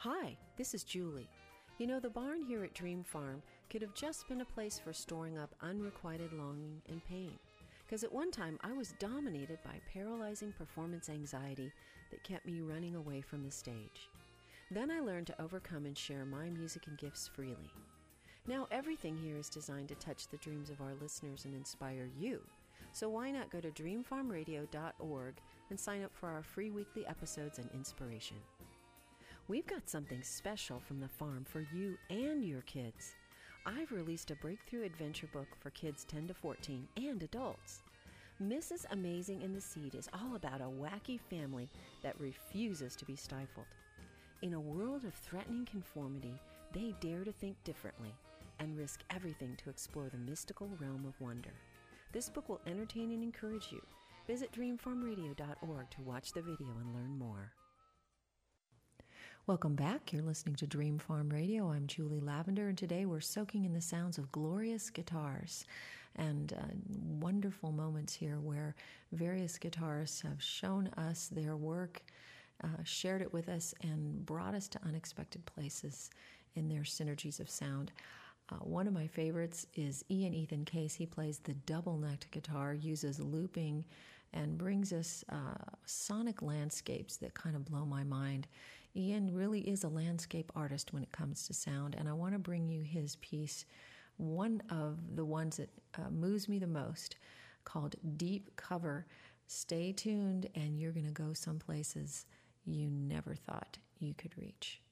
Hi, this is Julie. You know, the barn here at Dream Farm could have just been a place for storing up unrequited longing and pain. Because at one time I was dominated by paralyzing performance anxiety that kept me running away from the stage. Then I learned to overcome and share my music and gifts freely. Now everything here is designed to touch the dreams of our listeners and inspire you. So why not go to dreamfarmradio.org and sign up for our free weekly episodes and inspiration. We've got something special from the farm for you and your kids. I've released a breakthrough adventure book for kids 10 to 14 and adults. Mrs. Amazing and the Seed is all about a wacky family that refuses to be stifled. In a world of threatening conformity, they dare to think differently and risk everything to explore the mystical realm of wonder. This book will entertain and encourage you. Visit dreamfarmradio.org to watch the video and learn more. Welcome back. You're listening to Dream Farm Radio. I'm Julie Lavender, and today we're soaking in the sounds of glorious guitars and wonderful moments here where various guitarists have shown us their work, shared it with us, and brought us to unexpected places in their synergies of sound. One of my favorites is Ian Ethan Case. He plays the double-necked guitar, uses looping, and brings us sonic landscapes that kind of blow my mind. Ian really is a landscape artist when it comes to sound, and I want to bring you his piece, one of the ones that moves me the most, called Deep Cover. Stay tuned, and you're going to go some places you never thought you could reach.